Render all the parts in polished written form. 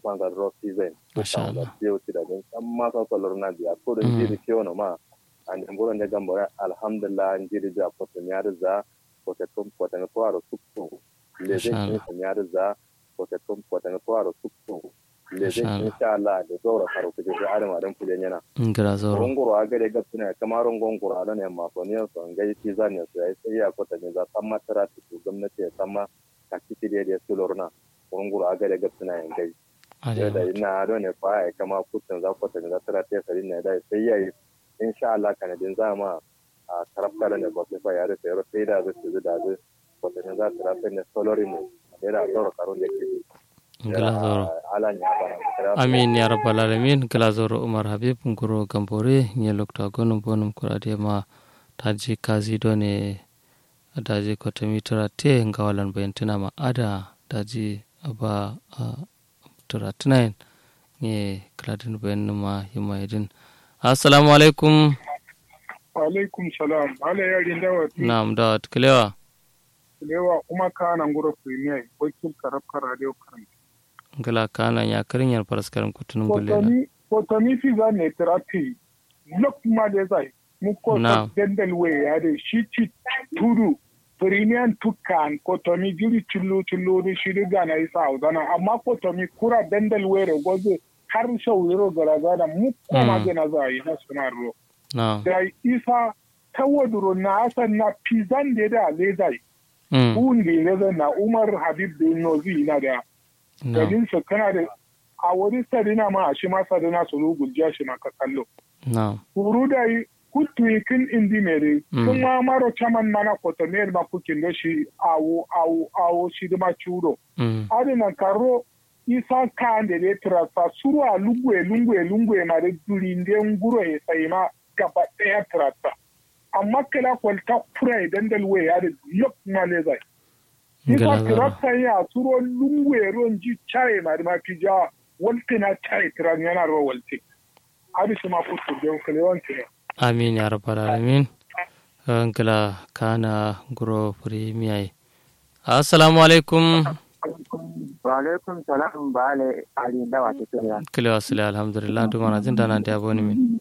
kwanza ro season Masha ta da Allah. tiyo ti da din amma sa kolor na biya ko don jiri kiyo no ma an ngoro ne gambara alhamdulillah jiri ja ko to nyar za ko te tum ko te ko aro sukku le Masha zai Allah. kin nyar za ko te tum ko te ko aro sukku le zai Masha Allah. insha Allah da dora karo ku je arma dan kule nyana Ngila zoro. ngoro aga de gapsina kamar ngoro ala ne ma ko ne so ngai ti zan ne sai ya ko ta ne za tamma tara tu gwamnati ya tamma ka kiti da sulorna ngoro aga de gapsina ngai da ina do ne fa kama kutun za ko ta ne za tara ta sai ne da sai yayi insha Allah kana din zama a tarafta ne ba sai fa yare sai da zai da zai ko ta ne za tara ta ne solorin ne da dora karo ne kiti Ngila zoro. ala nya bara Amin ya rabbal alamin. Ngila zoro Umar Habib ngoro gambore nye lokta gonum bonum kurade ma taji kazi done daji kotomitra te ngawalan bayantina ma ada daji aba turatinain nye kladin bayan ma himayedin. Assalamu alaikum. Wa alaikum salam. Ala yarin dawa. Na'am dawat kilewa. Kilewa kuma kana ngoro premier wakil karabka radio karan. Ngala kana ya karinyar paraskaram kutunun gulela. Kotomi fi za ne therapy. Lok ma de zai. Muko dendel we ya de shi ci tudu. Premier tukan kotomi jiri chullu da shi riga na isa audana amma kotomi kura dendel we re goze har shawiro garagada muko ma de na zai na sunaro. Da isa tawaduro na asan na pizan da lezai. Undi lezai na Umar Habib bin Nozi na da. Gajin su kana da a wani sadina ma a shi ma sadina su rugulja shi ma ka kallo. Kuru da yi kutu kin indi mere kun ma maro chaman mana kotomer ma kukin da shi awo shi da ma churo. Adina karo isa kan da ya trasa suru a lungwe ma da duri inda nguro ya sai ma gaba daya trasa. Amma kala kwalta fura idan dalwe ya da yok ma ne zai. Isa trasa ya turo lungwe ron ji chai ma da ma pija walte na chai tiran yana ro walte. Adi shi ma kutu da kalewanci ne. Amin ya rabbal alamin. Ngala kana guro premier. Assalamu alaikum. Wa alaikum salam bale ali dawa ta tsaya. Kalewa sala alhamdulillah to mana jin dana da boni min.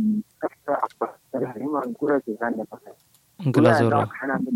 Ngala zoro.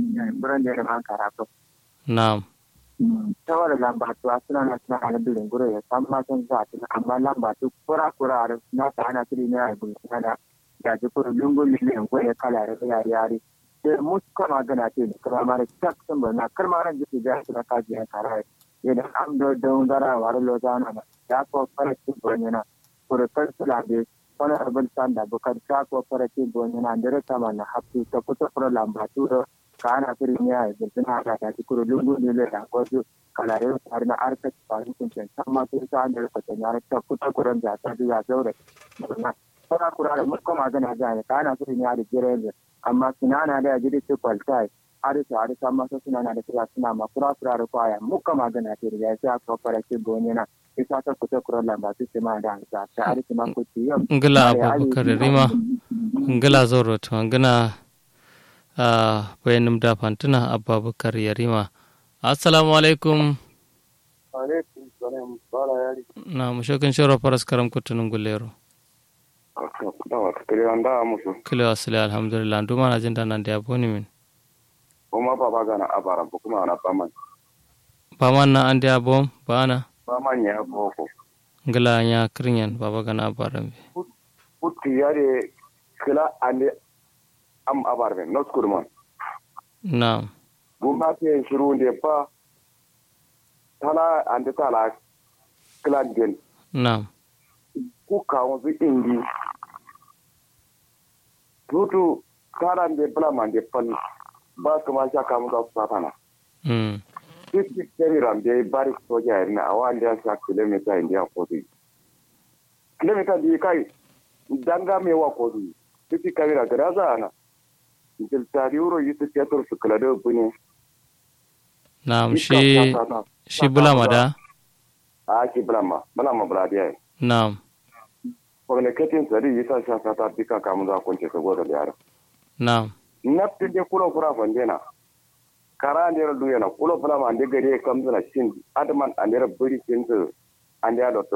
Na'am. Tawar lambatu asuna na suna alabilin gure ya san ma san za ta amma lambatu kura na ta ana tiri ne a gurin da ya ji kuru lungu miliyan ko ya kala da yari sai musu kama gana ce da kuma mara tak sun bana karmaran jiki da su da kaji ya kara idan an da dara war lo zana na ya ko fara ci bonyana kuru kan sula be wani abin san da bukar ta ko fara ci bonyana da ta mana hafi ta kuta fara lambatu da kana tiri ne a gurin da ta ci kuru lungu miliyan da ko kala da har na arka ta kun san amma sai ta da ta nyara ta kuta kuran da ta ya zaure fara kurare musko magana gane kana su ne da jirage amma sunana da jiri ce kwaltai arisa amma su sunana da kira suna ma kurare kwaya musko magana ce da ya ko fara ce gonyena isa ta kuta kuran lamba su ce ma da ta arisa ma ku ci yau ngala abubakar rima ngala zoro to ngana bayanum da fantuna abubakar yarima. Assalamu alaikum. alaikum salam bala yari na mushokin shoro paraskaram kutunun gulero. Kilo asili alhamdulillah nduma na jinda na ndia boni min. Oma baba gana abara bukuma na paman. Paman na andi abom bana. Paman ya boko. Ngala nya krinyan baba gana abara mbi. Putti yare kila andi am abara ben not kurman. Naam. Buma ke shiru nde pa tala andi tala kila den. Naam. Ku kawo indi tutu karan de blaman de pan ba kuma shaka mu da fatana titi keriran de bari soja na awan da sa kilomita india kodi kilomita di kai danga me wa kodi titi kawira garaza ana dil tariuro yitu teatro su klado bune naam shi bulama da ki bulama buladiya naam communicating sari yisa shaka ta dika kamu da kunce ka goda yaro na'am nafti de kulo fura fandena kara ne ru yana kulo fura ma de gare kamzuna shin adman andera buri kinzu ande ado